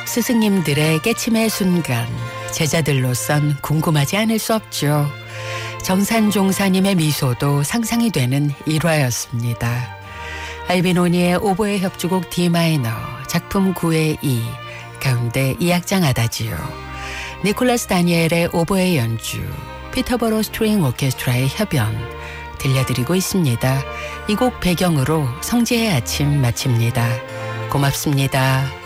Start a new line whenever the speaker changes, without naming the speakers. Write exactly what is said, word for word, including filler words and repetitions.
스승님들의 깨침의 순간, 제자들로선 궁금하지 않을 수 없죠. 정산종사님의 미소도 상상이 되는 일화였습니다. 알비노니의 오보에 협주곡 디 마이너, 작품 구의 이, 가운데 이 악장 아다지오, 니콜라스 다니엘의 오보에 연주, 피터버로 스트링 오케스트라의 협연 들려드리고 있습니다. 이 곡 배경으로 성지의 아침 마칩니다. 고맙습니다.